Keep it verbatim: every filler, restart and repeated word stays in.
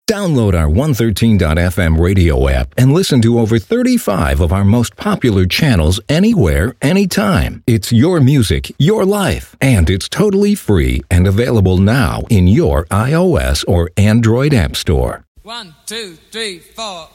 Download our one thirteen dot f m radio app and listen to over thirty-five of our most popular channels anywhere, anytime. It's your music, your life, and it's totally free and available now in your iOS or Android app store. One, two, three, four.